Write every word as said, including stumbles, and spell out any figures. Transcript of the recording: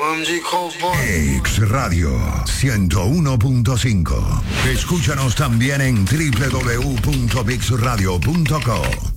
X Radio ciento uno punto cinco. Escúchanos también en doble u doble u doble u punto mix radio punto co.